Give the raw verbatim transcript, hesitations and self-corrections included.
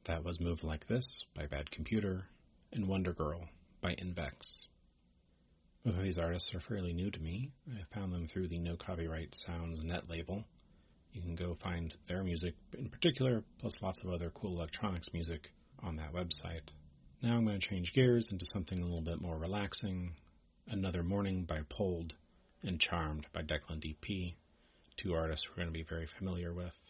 That was Move Like This by Bad Computer and Wonder Girl by Invex. Both of these artists are fairly new to me. I found them through the No Copyright Sounds net label. You can go find their music in particular, plus lots of other cool electronics music on that website. Now I'm going to change gears into something a little bit more relaxing. Another Morning by Pulled and Charmed by Declan D P, two artists we're going to be very familiar with.